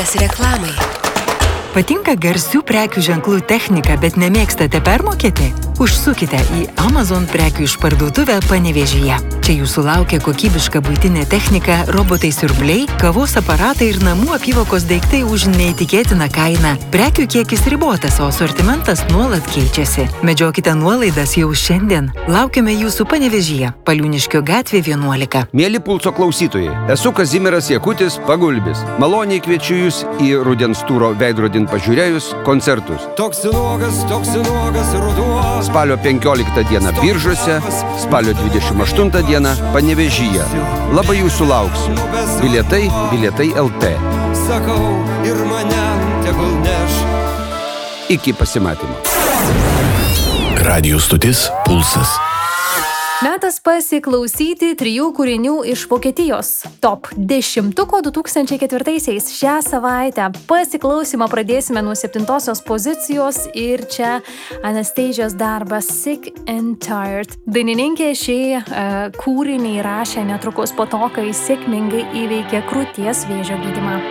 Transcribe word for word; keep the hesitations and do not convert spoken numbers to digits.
Laikas reklamai. Patinka garsių prekių ženklų technika, bet nemėgstate permokėti? Užsukite į Amazon prekių išparduotuvę Panevėžyje. Čia jūsų laukia kokybiška buitinė technika, robotai siurbliai, kavos aparatai ir namų apyvokos daiktai už neįtikėtiną kainą. Prekių kiekis ribotas, o asortimentas nuolat keičiasi. Medžiokite nuolaidas jau šiandien. Laukiame jūsų Panevėžyje, Paliūniškio gatvė vienuolika. Mieli Pulso klausytojai, esu Kazimieras Jakutis Pagulbis. Maloniai kviečiu jūs į rudens turo veidrodin pažiūrėjus koncertus. Toks nuogas, toks nuogas ruduo. Spalio penkioliktą dieną Biržuose, spalio dvidešimt aštuntą dieną Panevėžyje. Labai jūsų lauksiu. Bilietai, bilietai L T. Sakau, ir mane tegul neš. Iki pasimatymo. Radijo stotis Pulsas. Metas pasiklausyti trijų kūrinių iš Vokietijos. Top dešimtuko du tūkstančiai ketvirtaisiais šią savaitę pasiklausymą pradėsime nuo septintosios pozicijos ir čia Anastazijos darbas Sick and Tired. Dainininkė šį uh, kūrinį rašė netrukus po to, kai sėkmingai įveikė krūties vėžio gydymą.